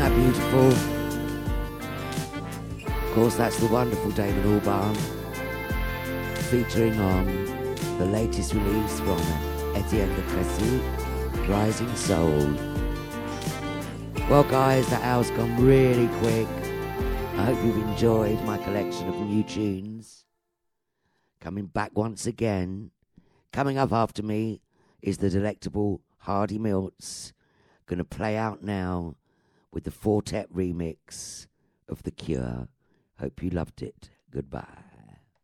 that beautiful? Of course, that's the wonderful David Albarn, featuring on the latest release from Etienne de Crécy, Rising Soul. Well, guys, that hour's gone really quick. I hope you've enjoyed my collection of new tunes. Coming back once again. Coming up after me is the delectable Hardy Milts. Gonna play out now with the Fortet remix of The Cure. Hope you loved it. Goodbye.